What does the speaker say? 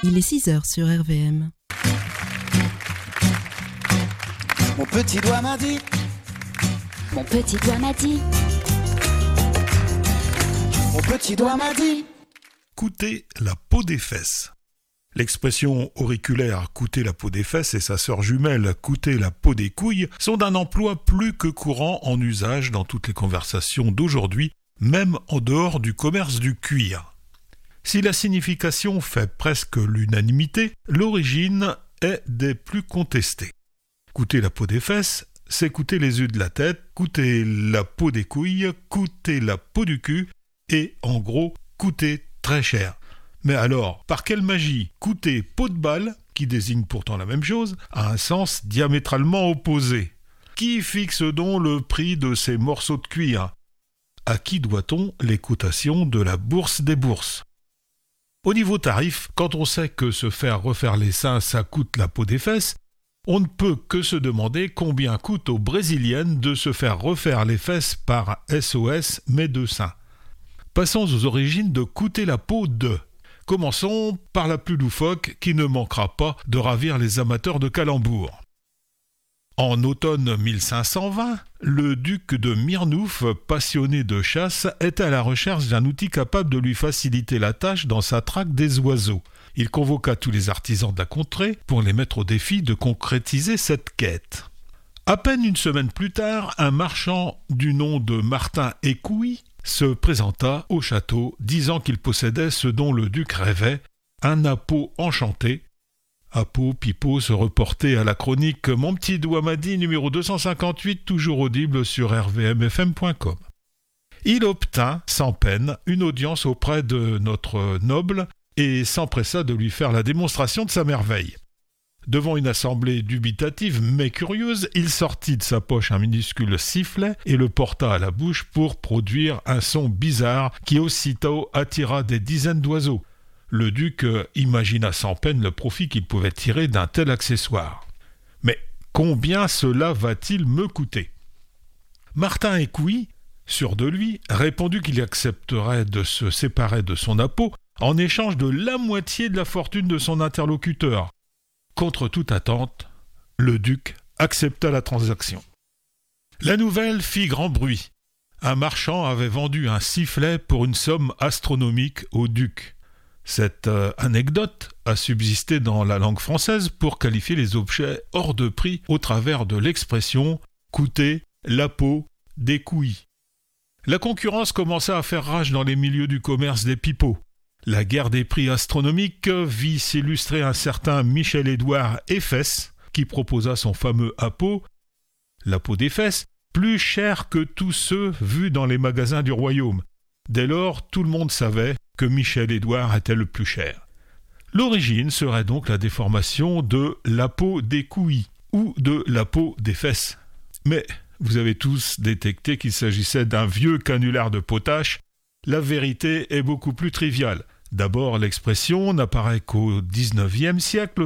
Il est 6h sur RVM. Mon petit doigt m'a dit. Mon petit doigt m'a dit. Mon petit doigt m'a dit. Coûter la peau des fesses. L'expression auriculaire « coûter la peau des fesses » et sa sœur jumelle « coûter la peau des couilles » sont d'un emploi plus que courant en usage dans toutes les conversations d'aujourd'hui, même en dehors du commerce du cuir. Si la signification fait presque l'unanimité, l'origine est des plus contestées. Coûter la peau des fesses, c'est coûter les yeux de la tête, coûter la peau des couilles, coûter la peau du cul et, en gros, coûter très cher. Mais alors, par quelle magie coûter peau de balle, qui désigne pourtant la même chose, a un sens diamétralement opposé? Qui fixe donc le prix de ces morceaux de cuir? À qui doit-on les cotations de la bourse des bourses? Au niveau tarif, quand on sait que se faire refaire les seins, ça coûte la peau des fesses, on ne peut que se demander combien coûte aux Brésiliennes de se faire refaire les fesses par SOS Médecins. Passons aux origines de coûter la peau de. Commençons par la plus loufoque qui ne manquera pas de ravir les amateurs de calembours. En automne 1520, le duc de Miernouf, passionné de chasse, était à la recherche d'un outil capable de lui faciliter la tâche dans sa traque des oiseaux. Il convoqua tous les artisans de la contrée pour les mettre au défi de concrétiser cette quête. À peine une semaine plus tard, un marchand du nom de Martin Écouis se présenta au château, disant qu'il possédait ce dont le duc rêvait, un appeau enchanté. Appeau Pipeau se reportait à la chronique Mon petit doigt m'a dit, numéro 258, toujours audible sur rvmfm.com. Il obtint, sans peine, une audience auprès de notre noble et s'empressa de lui faire la démonstration de sa merveille. Devant une assemblée dubitative mais curieuse, il sortit de sa poche un minuscule sifflet et le porta à la bouche pour produire un son bizarre qui aussitôt attira des dizaines d'oiseaux. Le duc imagina sans peine le profit qu'il pouvait tirer d'un tel accessoire. Mais combien cela va-t-il me coûter? Martin Écouis, sûr de lui, répondit qu'il accepterait de se séparer de son appeau en échange de la moitié de la fortune de son interlocuteur. Contre toute attente, le duc accepta la transaction. La nouvelle fit grand bruit. Un marchand avait vendu un sifflet pour une somme astronomique au duc. Cette anecdote a subsisté dans la langue française pour qualifier les objets hors de prix au travers de l'expression « coûter la peau des couilles ». La concurrence commença à faire rage dans les milieux du commerce des pipeaux. La guerre des prix astronomiques vit s'illustrer un certain Michel-Édouard Effès, qui proposa son fameux appeau, la peau des fesses, plus cher que tous ceux vus dans les magasins du royaume. Dès lors, tout le monde savait que Michel-Édouard était le plus cher. L'origine serait donc la déformation de la peau des couilles ou de la peau des fesses. Mais vous avez tous détecté qu'il s'agissait d'un vieux canular de potache. La vérité est beaucoup plus triviale. D'abord, l'expression n'apparaît qu'au XIXe siècle